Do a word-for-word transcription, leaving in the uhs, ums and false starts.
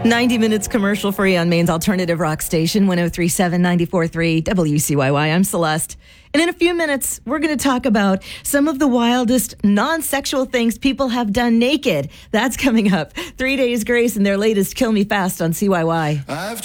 ninety minutes commercial free on Maine's alternative rock station, one oh three point seven, ninety-four point three W C Y Y. I'm Celeste. And in a few minutes, we're going to talk about some of the wildest non-sexual things people have done naked. That's coming up. Three Days Grace and their latest Kill Me Fast on C Y Y. I've